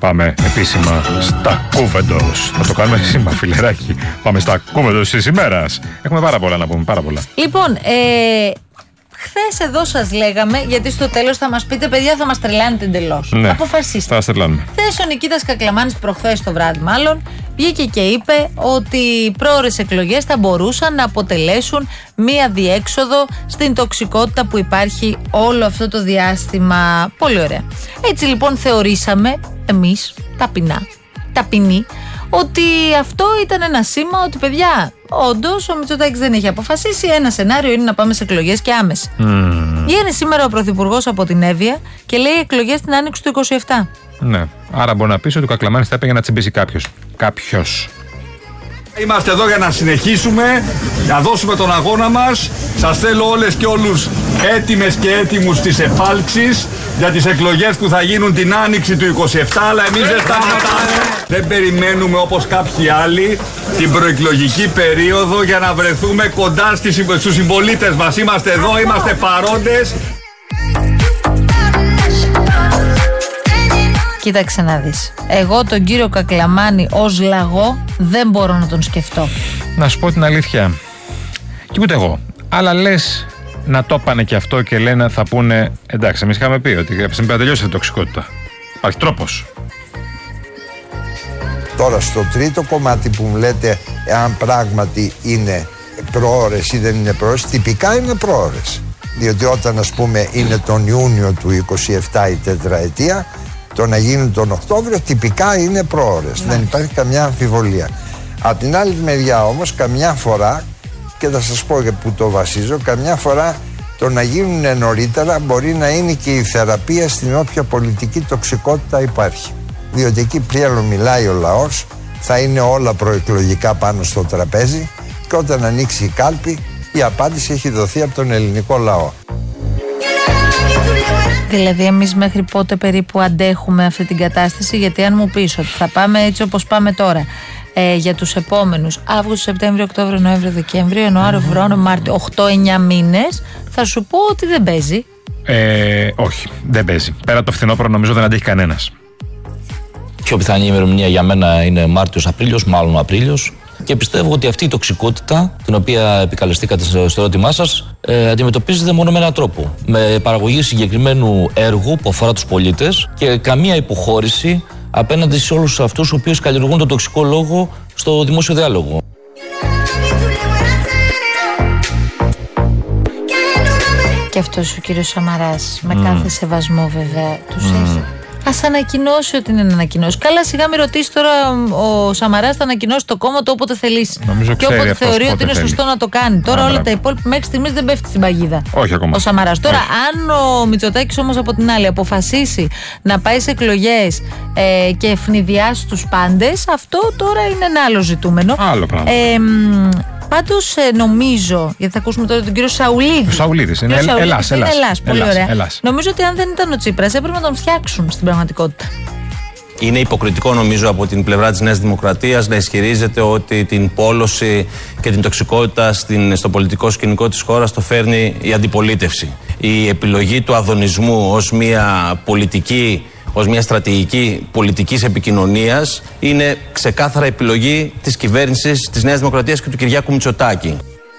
Πάμε επίσημα στα Κούβεντος. Θα το κάνουμε σήμερα, φιλεράκι. Πάμε στα Κούβεντος της ημέρας. Έχουμε πάρα πολλά να πούμε, πάρα πολλά. Λοιπόν, χθες εδώ σας λέγαμε, γιατί στο τέλος θα μας πείτε, παιδιά, θα μας τρελάνετε εντελώς. Ναι, αποφασίστε. θα μας τρελάνουμε. Χθες ο Νικήτας Κακλαμάνης, προχθές το βράδυ μάλλον, βγήκε και είπε ότι οι πρόορες εκλογές θα μπορούσαν να αποτελέσουν μία διέξοδο στην τοξικότητα που υπάρχει όλο αυτό το διάστημα. Πολύ ωραία. Έτσι λοιπόν θεωρήσαμε εμείς, ταπεινοί, ότι αυτό ήταν ένα σήμα ότι, παιδιά, όντως ο Μητσοτάκης δεν έχει αποφασίσει. Ένα σενάριο είναι να πάμε σε εκλογές και άμεσα. Βγαίνει σήμερα ο Πρωθυπουργός από την Εύβοια και λέει εκλογές την Άνοιξη του 27. Ναι. Άρα μπορεί να πεις ότι ο Κακλαμάνης θα έπαιγε να τσιμπήσει κάποιος. Είμαστε εδώ για να συνεχίσουμε, να δώσουμε τον αγώνα μας. Σας θέλω όλες και όλους έτοιμες και έτοιμους στις επάλξεις για τις εκλογές που θα γίνουν την Άνοιξη του 27, αλλά εμείς δεν σταματάμε. Δεν περιμένουμε όπως κάποιοι άλλοι την προεκλογική περίοδο για να βρεθούμε κοντά στους συμπολίτες μας. Είμαστε εδώ, είμαστε παρόντες. Κοίταξε να δεις. Εγώ τον κύριο Κακλαμάνη ως λαγό δεν μπορώ να τον σκεφτώ. Να σου πω την αλήθεια. Και ούτε εγώ. Αλλά λες να το πάνε και αυτό και λένε, θα πούνε, εντάξει, εμείς είχαμε πει ότι πρέπει να τελειώσει αυτή η τοξικότητα. Υπάρχει τρόπος. Τώρα στο τρίτο κομμάτι που μου λέτε, εάν πράγματι είναι προώρες ή δεν είναι προώρες, τυπικά είναι προώρες. Διότι όταν, ας πούμε, είναι τον Ιούνιο του 27 η τετραετία, το να γίνουν τον Οκτώβριο τυπικά είναι προώρες. Δεν υπάρχει καμιά αμφιβολία. Από την άλλη μεριά όμως, καμιά φορά, και θα σας πω και που το βασίζω, καμιά φορά το να γίνουν νωρίτερα μπορεί να είναι και η θεραπεία στην όποια πολιτική τοξικότητα υπάρχει. Διότι εκεί πλέον μιλάει ο λαός, θα είναι όλα προεκλογικά πάνω στο τραπέζι και όταν ανοίξει η κάλπη η απάντηση έχει δοθεί από τον ελληνικό λαό. Δηλαδή εμείς μέχρι πότε περίπου αντέχουμε αυτή την κατάσταση? Γιατί αν μου πεις ότι θα πάμε έτσι όπως πάμε τώρα για τους επόμενους Αύγουστο, Σεπτέμβριο, Οκτώβριο, Νοέμβριο, Δεκέμβριο, Ιανουάριο, Φεβρουάριο, Μάρτιο, 8-9 μήνες, θα σου πω ότι δεν παίζει. Όχι, δεν παίζει. Πέρα από το φθινόπωρο νομίζω δεν αντέχει κανένας. Πιο πιθανή ημερομηνία για μένα είναι Μάρτιος-Απρίλιος, μάλλον Απρίλιος. Και πιστεύω ότι αυτή η τοξικότητα, την οποία επικαλεστήκατε στο ερώτημά σας, αντιμετωπίζεται μόνο με έναν τρόπο. Με παραγωγή συγκεκριμένου έργου που αφορά τους πολίτες και καμία υποχώρηση απέναντι σε όλους αυτούς οι οποίοι καλλιεργούν τον τοξικό λόγο στο δημόσιο διάλογο. Και αυτός ο κύριος Σαμαράς, με κάθε σεβασμό βέβαια, τους έχει. Ας ανακοινώσει ό,τι είναι να ανακοινώσει. Καλά, σιγά μην ρωτήσει τώρα ο Σαμαράς, θα ανακοινώσει το κόμμα του όποτε θελήσει. Και όποτε θεωρεί ότι είναι σωστό να το κάνει. Τώρα όλα τα υπόλοιπα μέχρι στιγμής δεν πέφτει στην παγίδα. Όχι ακόμα. Ο Σαμαράς. Τώρα, αν ο Μητσοτάκης όμως από την άλλη αποφασίσει να πάει σε εκλογές και ευνηδιάσει τους πάντες, αυτό τώρα είναι ένα άλλο ζητούμενο. Άλλο πράγμα. Πάντως νομίζω, γιατί θα ακούσουμε τώρα τον κύριο Σαουλίδη. Ο Σαουλίδης είναι Ελλάς. Πολύ ωραία. Νομίζω ότι αν δεν ήταν ο Τσίπρας έπρεπε να τον φτιάξουν στην πραγματικότητα. Είναι υποκριτικό νομίζω από την πλευρά της Νέας Δημοκρατίας να ισχυρίζεται ότι την πόλωση και την τοξικότητα στο πολιτικό σκηνικό της χώρας το φέρνει η αντιπολίτευση. Η επιλογή του αδωνισμού ως μια πολιτική, ως μια στρατηγική πολιτικής επικοινωνίας είναι ξεκάθαρα επιλογή της κυβέρνησης της Νέας Δημοκρατίας και του Κυριάκου Μητσοτάκη.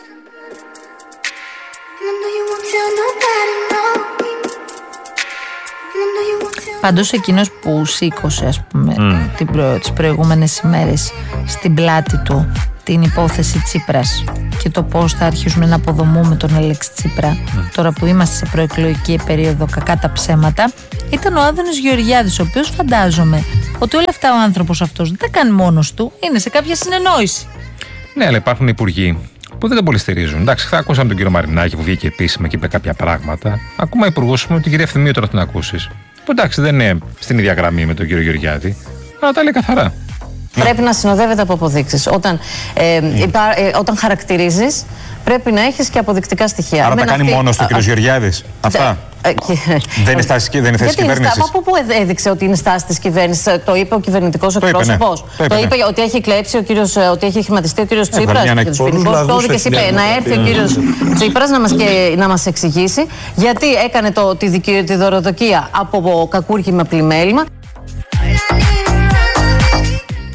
Πάντως εκείνος που σήκωσε, ας πούμε, τις προηγούμενες ημέρες στην πλάτη του την υπόθεση Τσίπρας και το πώς θα αρχίσουμε να αποδομούμε τον Αλέξη Τσίπρα τώρα που είμαστε σε προεκλογική περίοδο, κακά τα ψέματα, ήταν ο Άδωνης Γεωργιάδης, ο οποίος φαντάζομαι ότι όλα αυτά ο άνθρωπος αυτός δεν τα κάνει μόνος του, είναι σε κάποια συνεννόηση. Ναι, αλλά υπάρχουν υπουργοί που δεν τα πολύ στηρίζουν. Εντάξει, θα ακούσαμε τον κύριο Μαρινάκη που βγήκε επίσημα και είπε κάποια πράγματα. Ακούμε υπουργούς που την κυρία Ευθυμίου τώρα την ακούσεις. Που εντάξει δεν είναι στην ίδια γραμμή με τον κύριο Γεωργιάδη, αλλά τα λέει καθαρά. Πρέπει να συνοδεύεται από αποδείξεις. Όταν χαρακτηρίζεις, πρέπει να έχεις και αποδεικτικά στοιχεία. Άρα τα κάνει μόνος του κύριος Γεωργιάδης. Αυτά. Δεν είναι θέση της κυβέρνησης. Από πού έδειξε ότι είναι στάση της κυβέρνησης? Το είπε ο κυβερνητικός εκπρόσωπος. Το είπε ότι έχει κλέψει ότι έχει χηματιστεί ο κύριος Τσίπρας. Το έδειξε και είπε να έρθει ο κύριος Τσίπρας να μας εξηγήσει γιατί έκανε τη δωροδοκία από κακούργημα πλημέλημα.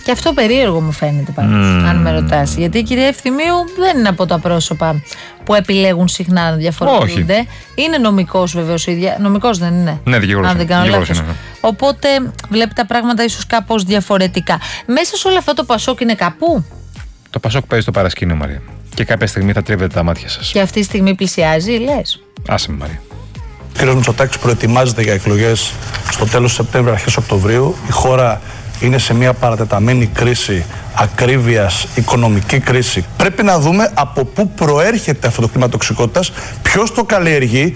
Και αυτό περίεργο μου φαίνεται πάντως, αν με ρωτάς. Γιατί η κυρία Ευθυμίου δεν είναι από τα πρόσωπα που επιλέγουν συχνά να διαφοροποιούνται. Είναι νομικός βεβαίως η ίδια. Νομικός δεν είναι? Ναι, δικηγόρος. Αν δεν κάνω λάθος. Οπότε βλέπει τα πράγματα ίσως κάπως διαφορετικά. Μέσα σε όλο αυτό το Πασόκ είναι κάπου? Το Πασόκ παίζει στο παρασκήνιο, Μαρία. Και κάποια στιγμή θα τρίβετε τα μάτια σας. Και αυτή τη στιγμή πλησιάζει, λες? Άσε με, Μαρία. Ο κ. Μητσοτάκης προετοιμάζεται για εκλογές στο τέλος Σεπτέμβρη, αρχές Οκτωβρίου. Η χώρα είναι σε μια παρατεταμένη κρίση ακρίβειας, οικονομική κρίση. Πρέπει να δούμε από πού προέρχεται αυτό το κλίμα τοξικότητας, ποιος το καλλιεργεί.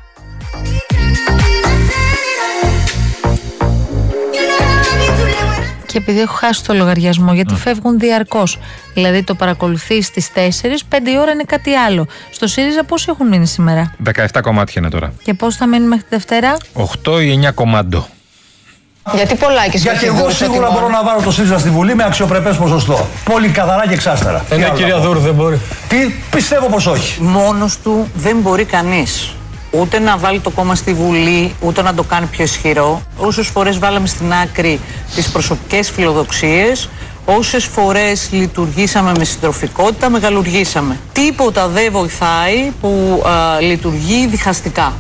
Και επειδή έχω χάσει το λογαριασμό, γιατί φεύγουν διαρκώς. Δηλαδή το παρακολουθεί στις 4, 5 η ώρα είναι κάτι άλλο. Στο ΣΥΡΙΖΑ πόσοι έχουν μείνει σήμερα? 17 κομμάτια είναι τώρα. Και πώς θα μείνουν μέχρι τη Δευτέρα? 8 ή 9 κομμάντο. Γιατί πολλά και γιατί εγώ σίγουρα μπορώ να βάλω το ΣΥΡΙΖΑ στη Βουλή με αξιοπρεπές ποσοστό. Πολύ καθαρά και εξάστερα. Ναι, κυρία Δούρου, δεν μπορεί. Τι, πιστεύω πως όχι. Μόνος του δεν μπορεί κανείς ούτε να βάλει το κόμμα στη Βουλή, ούτε να το κάνει πιο ισχυρό. Όσες φορές βάλαμε στην άκρη τις προσωπικές φιλοδοξίες, όσες φορές λειτουργήσαμε με συντροφικότητα, μεγαλουργήσαμε. Τίποτα δεν βοηθάει που λειτουργεί διχαστικά.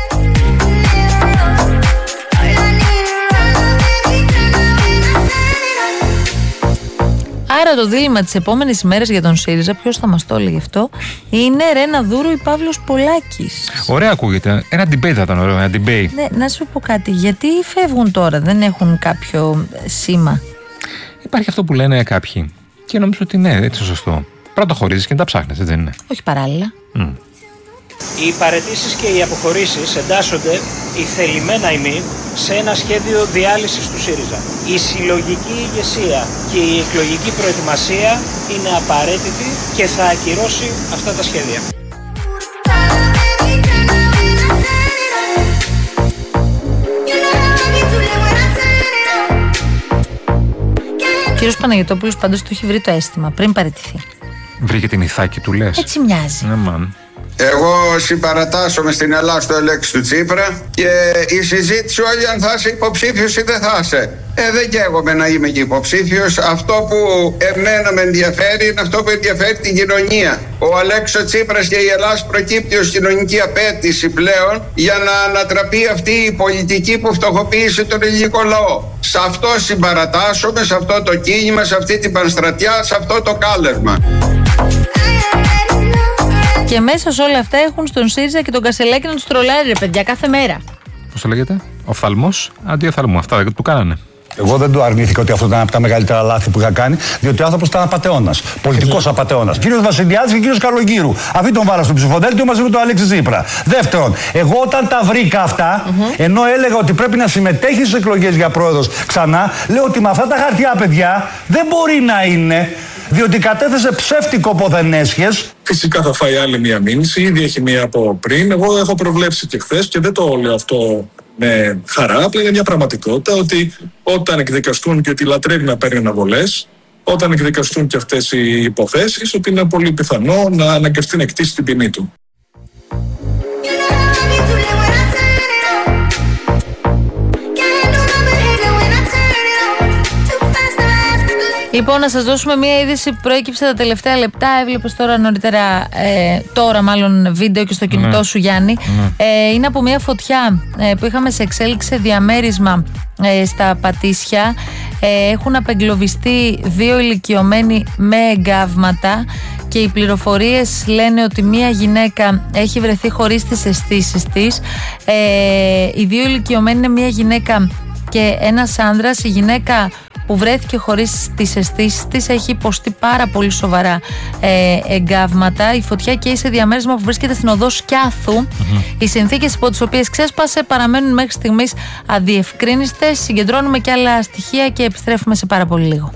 Άρα το δίλημμα της επόμενης ημέρας για τον ΣΥΡΙΖΑ, ποιος θα μας το έλεγε αυτό, είναι Ρένα Δούρου ή Παύλος Πολάκης. Ωραία ακούγεται. Ένα debate θα ήταν ωραίο, ένα debate. Ναι, να σου πω κάτι. Γιατί φεύγουν τώρα, δεν έχουν κάποιο σήμα? Υπάρχει αυτό που λένε κάποιοι. Και νομίζω ότι ναι, έτσι σωστό. Πρώτα χωρίζεις και τα ψάχνεις, έτσι δεν είναι? Όχι παράλληλα. Οι παραιτήσεις και οι αποχωρήσεις εντάσσονται ηθελημένα ή μη σε ένα σχέδιο διάλυσης του ΣΥΡΙΖΑ. Η συλλογική ηγεσία και η εκλογική προετοιμασία είναι απαραίτητη και θα ακυρώσει αυτά τα σχέδια. Ο κύριος Παναγιωτόπουλος πάντως του έχει βρει το αίσθημα πριν παραιτηθεί. Βρήκε την ηθάκη του, λες? Έτσι μοιάζει. Ναι, μαν. Εγώ συμπαρατάσσομαι στην Ελλάδα στο ελέξη του Τσίπρα και η συζήτηση όλη αν θα είσαι υποψήφιος ή δεν θα είσαι. Δεν καίγομαι να είμαι και υποψήφιος. Αυτό που εμένα με ενδιαφέρει είναι αυτό που ενδιαφέρει την κοινωνία. Ο Αλέξης Τσίπρας και η Ελλάδα προκύπτει ως κοινωνική απέτηση πλέον για να ανατραπεί αυτή η πολιτική που φτωχοποίησε τον ελληνικό λαό. Σε αυτό συμπαρατάσσομαι, σε αυτό το κίνημα, σε αυτή την πανστρατιά, σε αυτό το κάλεσμα. Και μέσα σε όλα αυτά έχουν στον ΣΥΡΙΖΑ και τον Κασελάκη να τους τρολάρει, ρε παιδιά, κάθε μέρα. Πώς το λέγεται? Οφθαλμός αντί οφθαλμού. Αυτά δεν του κάνανε. Εγώ δεν του αρνήθηκα ότι αυτό ήταν από τα μεγαλύτερα λάθη που είχα κάνει, διότι ο άνθρωπος ήταν απατεώνας. Πολιτικός απατεώνας. Κύριος Βασιλιάδης και κύριος Καλογύρου. Αυτοί τον βάλα στο ψηφοδέλτιο μαζί με τον Αλέξη Τσίπρα. Δεύτερον, εγώ όταν τα βρήκα αυτά, ενώ έλεγα ότι πρέπει να συμμετέχει στις εκλογές για πρόεδρος ξανά, λέω ότι με αυτά τα χαρτιά, παιδιά, δεν μπορεί να είναι. Διότι κατέθεσε ψεύτικο ποδενέσχες. Φυσικά θα φάει άλλη μία μήνυση, ήδη έχει μία από πριν. Εγώ έχω προβλέψει και χθες και δεν το λέω αυτό με χαρά. Απλά είναι μια πραγματικότητα ότι όταν εκδικαστούν και ότι λατρεύει να παίρνει αναβολές, όταν εκδικαστούν και αυτές οι υποθέσεις, ότι είναι πολύ πιθανό να αναγκαστεί να εκτίσει την ποινή του. Λοιπόν, να σας δώσουμε μια είδηση που προέκυψε τα τελευταία λεπτά. Έβλεπες τώρα νωρίτερα, τώρα μάλλον βίντεο και στο κινητό σου, Γιάννη. Είναι από μια φωτιά που είχαμε σε εξέλιξη σε διαμέρισμα στα Πατήσια. Έχουν απεγκλωβιστεί 2 ηλικιωμένοι με εγκάβματα και οι πληροφορίες λένε ότι μία γυναίκα έχει βρεθεί χωρίς τις αισθήσεις της. Οι 2 ηλικιωμένοι είναι μία γυναίκα και ένας άνδρας. Η γυναίκα που βρέθηκε χωρίς τις αισθήσεις της έχει υποστεί πάρα πολύ σοβαρά εγκάβματα. Η φωτιά καίει σε διαμέρισμα που βρίσκεται στην οδό Σκιάθου. Οι συνθήκες υπό τις οποίες ξέσπασε παραμένουν μέχρι στιγμής αδιευκρίνιστες. Συγκεντρώνουμε και άλλα στοιχεία και επιστρέφουμε σε πάρα πολύ λίγο.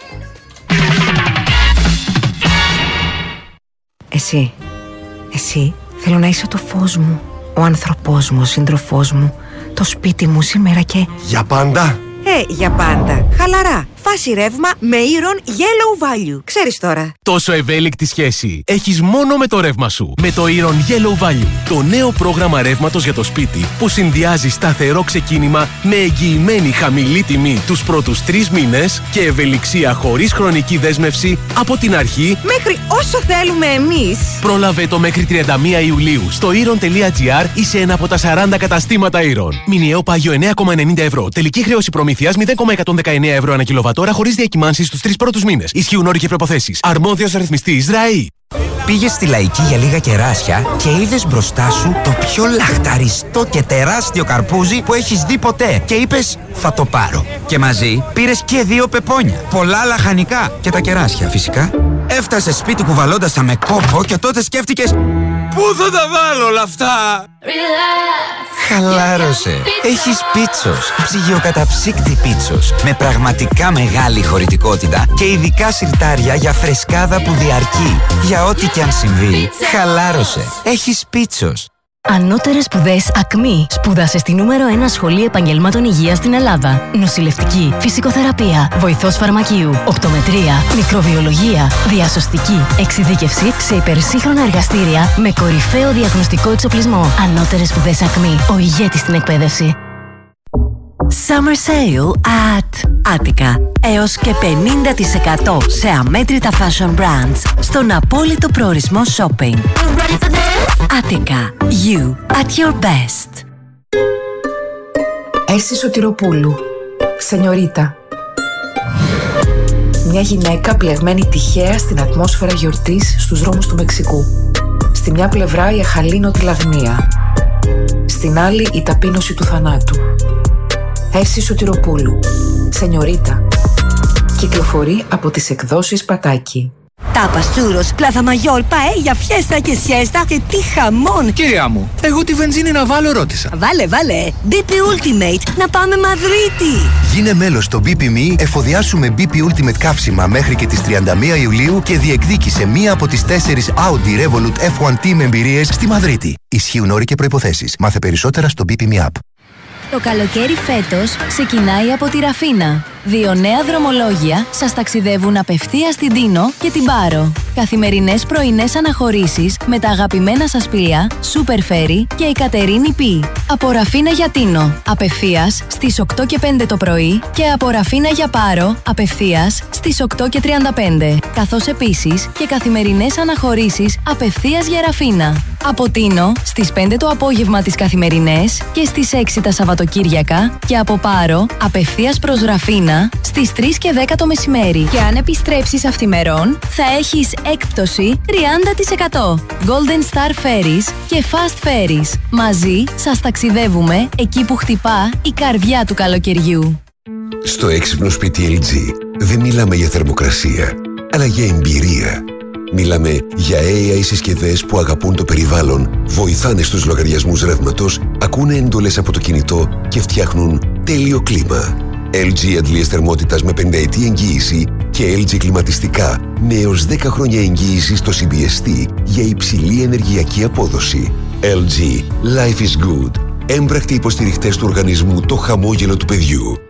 Εσύ θέλω να είσαι το φως μου, ο άνθρωπός μου, ο σύντροφός μου, το σπίτι μου σήμερα και... Για πάντα? Για πάντα. Χαλαρά. φάση ρεύμα με Iron Yellow Value. Ξέρεις τώρα. Τόσο ευέλικτη σχέση έχεις μόνο με το ρεύμα σου. Με το Iron Yellow Value. Το νέο πρόγραμμα ρεύματος για το σπίτι που συνδυάζει σταθερό ξεκίνημα με εγγυημένη χαμηλή τιμή τους πρώτους 3 μήνες και ευελιξία χωρίς χρονική δέσμευση από την αρχή μέχρι όσο θέλουμε εμείς. Πρόλαβε το μέχρι 31 Ιουλίου στο iron.gr ή σε ένα από τα 40 καταστήματα Iron. Μηνιαίο πάγιο 9,90 ευρώ. Τελική χρέωση προμήθειας 0,119 ευρώ ανά κιλοβατόρα χωρίς διακυμάνσεις στους 3 πρώτους μήνες. Ισχύουν όροι και προϋποθέσεις. Αρμόδιος ρυθμιστής ΡΑΗ. Πήγες στη Λαϊκή για λίγα κεράσια και είδες μπροστά σου το πιο λαχταριστό και τεράστιο καρπούζι που έχεις δει ποτέ και είπες θα το πάρω. Και μαζί πήρες και 2 πεπόνια, πολλά λαχανικά και τα κεράσια φυσικά. Έφτασες σπίτι κουβαλώντας τα με κόπο και τότε σκέφτηκες πού θα τα βάλω όλα αυτά. Χαλάρωσε. Έχεις Πίτσος. Ψυγειοκαταψύκτη Πίτσος. Με πραγματικά μεγάλη χωρητικότητα και ειδικά σιρτάρια για φρεσκάδα που διαρκεί. Για ό,τι κι αν συμβεί, χαλάρωσε. Έχεις Πίτσος. Ανώτερες σπουδές ΑΚΜΗ. Σπούδασε στη νούμερο 1 σχολή επαγγελμάτων υγείας στην Ελλάδα. Νοσηλευτική, φυσικοθεραπεία, βοηθός φαρμακείου, οπτομετρία, μικροβιολογία, διασωστική, εξειδίκευση σε υπερσύγχρονα εργαστήρια με κορυφαίο διαγνωστικό εξοπλισμό. Ανώτερες σπουδές ΑΚΜΗ. Ο ηγέτης στην εκπαίδευση. Summer Sale at Attica. Έως και 50% σε αμέτρητα fashion brands στον απόλυτο προορισμό shopping. Attica. You at your best. Έσυ Σωτηροπούλου. Σενιωρίτα. Μια γυναίκα πλεγμένη τυχαία στην ατμόσφαιρα γιορτής στους δρόμους του Μεξικού. Στη μια πλευρά η αχαλήνωτη λαγνία. Στην άλλη η ταπείνωση του θανάτου. Έσυ Σωτηροπούλου. Σενιωρίτα. Κυκλοφορεί από τις εκδόσεις Πατάκη. Τάπας, τσούρος, πλάθα μαγιόρ, παέλια, φιέστα και σιέστα και τι χαμόν! Κυρία μου, εγώ τη βενζίνη να βάλω ρώτησα. Βάλε, BP Ultimate, να πάμε Μαδρίτη! Γίνε μέλος στο BP.me, εφοδιάσουμε BP Ultimate καύσιμα μέχρι και τις 31 Ιουλίου και διεκδίκησε μία από τις 4 Audi Revolut F1 Team εμπειρίες στη Μαδρίτη. Ισχύουν όροι και προϋποθέσεις. Μάθε περισσότερα στο BP.me app. Το καλοκαίρι φέτος ξεκινάει από τη Ραφίνα. 2 νέα δρομολόγια σας ταξιδεύουν απευθείας στην Τίνο και την Πάρο. Καθημερινές πρωινές αναχωρήσεις με τα αγαπημένα σας πλοία Super Ferry και η Κατερίνη Πι. Από Ραφίνα για Τίνο, απευθείας στις 8 και 5 το πρωί και από Ραφίνα για Πάρο, απευθείας στις 8 και 35. Καθώς επίσης και καθημερινές αναχωρήσεις απευθείας για Ραφίνα. Από Τίνο στις 5 το απόγευμα τις καθημερινές και στις 6 τα Σαββατοκύριακα και από Πάρο απευθείας προς Ραφίνα στις 3 και 10 το μεσημέρι. Και αν επιστρέψεις αυθημερών θα έχεις έκπτωση 30%. Golden Star Ferries και Fast Ferries. Μαζί σας ταξιδεύουμε εκεί που χτυπά η καρδιά του καλοκαιριού. Στο έξυπνο σπίτι LG δεν μιλάμε για θερμοκρασία, αλλά για εμπειρία. Μιλάμε για AI συσκευές που αγαπούν το περιβάλλον, βοηθάνε στους λογαριασμούς ρεύματος, ακούνε εντολές από το κινητό και φτιάχνουν τέλειο κλίμα. LG αντλίες θερμότητας με 50ετή εγγύηση και LG κλιματιστικά με έως 10 χρόνια εγγύηση στο CBST για υψηλή ενεργειακή απόδοση. LG. Life is good. Έμπρακτοι υποστηριχτές του οργανισμού Το Χαμόγελο του Παιδιού.